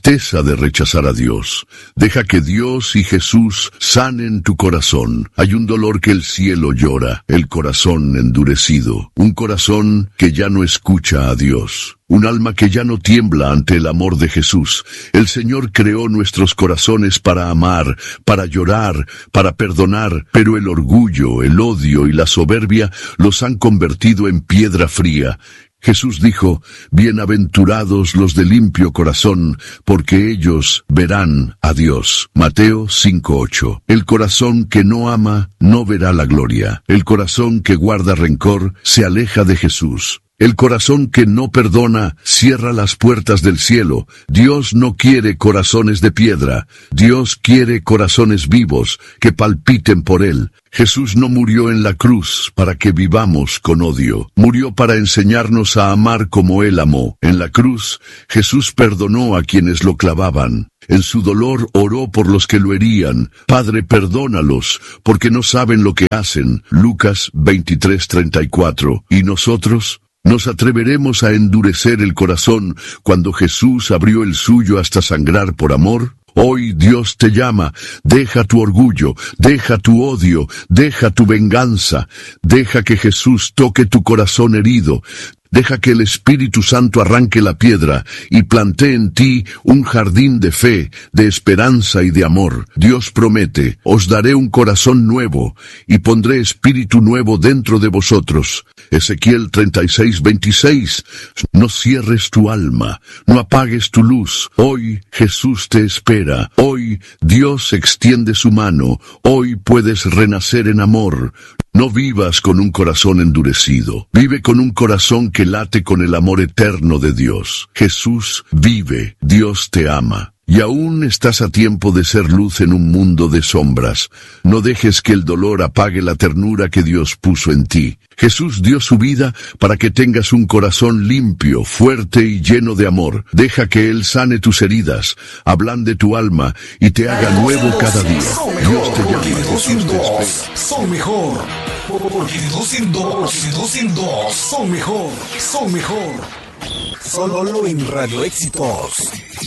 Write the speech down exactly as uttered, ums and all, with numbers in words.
tristeza de rechazar a Dios. Deja que Dios y Jesús sanen tu corazón. Hay un dolor que el cielo llora, el corazón endurecido, un corazón que ya no escucha a Dios. Un alma que ya no tiembla ante el amor de Jesús. El Señor creó nuestros corazones para amar, para llorar, para perdonar, pero el orgullo, el odio y la soberbia los han convertido en piedra fría. Jesús dijo, bienaventurados los de limpio corazón, porque ellos verán a Dios. Mateo cinco ocho. El corazón que no ama no verá la gloria. El corazón que guarda rencor se aleja de Jesús. El corazón que no perdona cierra las puertas del cielo. Dios no quiere corazones de piedra. Dios quiere corazones vivos que palpiten por Él. Jesús no murió en la cruz para que vivamos con odio. Murió para enseñarnos a amar como Él amó. En la cruz, Jesús perdonó a quienes lo clavaban. En su dolor oró por los que lo herían. Padre, perdónalos, porque no saben lo que hacen. Lucas veintitrés treinta y cuatro. ¿Y nosotros? ¿Nos atreveremos a endurecer el corazón cuando Jesús abrió el suyo hasta sangrar por amor? Hoy Dios te llama, deja tu orgullo, deja tu odio, deja tu venganza, deja que Jesús toque tu corazón herido. Deja que el Espíritu Santo arranque la piedra y plantee en ti un jardín de fe, de esperanza y de amor. Dios promete, os daré un corazón nuevo y pondré espíritu nuevo dentro de vosotros. Ezequiel treinta y seis veintiséis. No cierres tu alma, no apagues tu luz. Hoy Jesús te espera. Hoy Dios extiende su mano. Hoy puedes renacer en amor. No vivas con un corazón endurecido. Vive con un corazón que late con el amor eterno de Dios. Jesús vive. Dios te ama. Y aún estás a tiempo de ser luz en un mundo de sombras. No dejes que el dolor apague la ternura que Dios puso en ti. Jesús dio su vida para que tengas un corazón limpio, fuerte y lleno de amor. Deja que Él sane tus heridas, ablande tu alma y te haga nuevo cada día. Dios te llama. Jesús te espera. Son mejor. Porque de dos en dos, de dos en dos, son mejor, son mejor. Solo en Radio Éxitos.